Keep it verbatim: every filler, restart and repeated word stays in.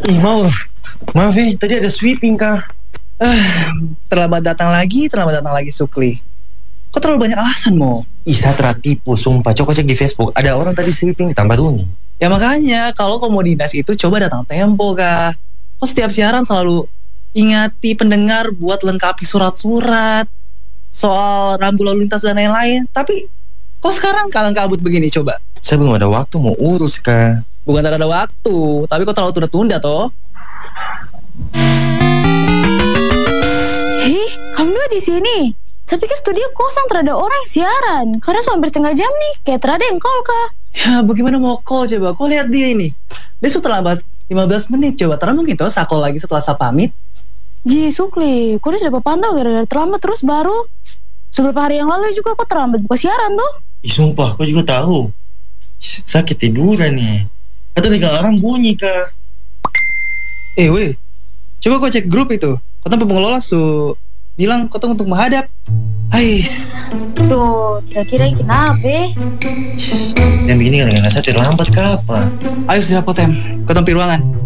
Ih mau, maaf ya, tadi ada sweeping kah? Ah, terlambat datang lagi, terlambat datang lagi Sukli. Kok terlalu banyak alasan Mo? Ih saya tertipu, sumpah. Coba cek di Facebook, ada orang tadi sweeping di Tambah Runi. Ya makanya kalau kamu mau dinas itu coba datang tempo kah. Kok setiap siaran selalu ingati pendengar buat lengkapi surat-surat soal rambu lalu lintas dan lain-lain. Tapi kok sekarang kalang kabut begini coba? Saya belum ada waktu mau urus kah? Bukan tak ada waktu, tapi kok terlalu tunda-tunda toh? Hih, kamu dua di sini? Saya pikir studio kosong, terada orang yang siaran. Karena sudah hampir setengah jam nih, kayak terada yang call kah? Ya bagaimana mau call coba? Kau lihat dia ini. Dia sudah terlambat lima belas menit coba. Terus mungkin toh saya call lagi setelah saya pamit. Ji, Sukli, kok dia sudah pantau gara-gara terlambat terus baru? Beberapa hari yang lalu juga kok terlambat buka siaran tuh. Ih sumpah, kau juga tahu. Sakit tiduran nih. Atau tinggal alarm bunyi kah? Eh weh, coba kau cek grup itu. Kau tanpa pengelola su bilang kau untuk menghadap. Ais. Duh, kira-kira ini kenapa? Dan begini kan saya terlambat kah apa? Ayo sudah potem. Kau tempi ruangan.